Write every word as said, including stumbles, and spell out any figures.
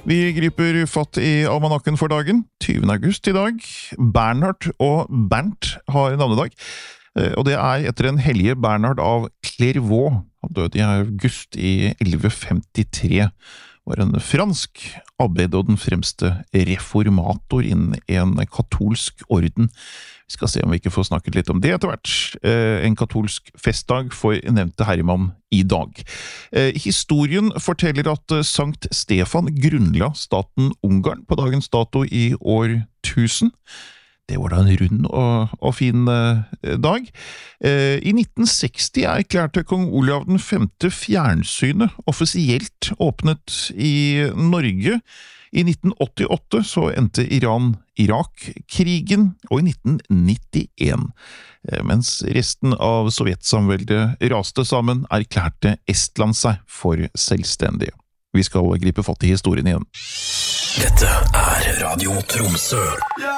Vi griper fatt i almanakken for dagen, tyvende august i dag. Bernhard og Bernt har navnedag, og det er etter en hellige Bernhard av Clairvaux. Han døde i august i elleve femtitre. Var en fransk abbed og den fremste reformator innen en katolsk orden. Vi skal se om vi ikke får snakket litt om det etter hvert. En katolsk festdag for nevnte herremann i dag. Historien forteller at Sankt Stefan grunnla staten Ungarn på dagens dato i år tusen. Det var da en rund og, og fin dag. I nitten seksti erklærte kong Olav den femte fjernsynet offisielt åpnet i Norge. I nitten åttiåtte så endte Iran-Irak-krigen, og i nitten nittien, mens resten av sovjetsamveldet raste sammen, erklærte Estland seg for selvstendig. Vi skal gripe fatt i historien igjen. Dette er Radio Tromsø.